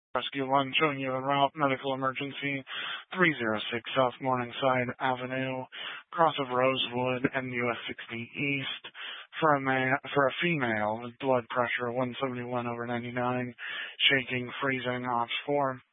Rescue 1 showing you en route medical emergency 306 South Morningside Avenue, cross of Rosewood and US 60 East for a female with blood pressure 171/99, shaking, freezing, ops 4.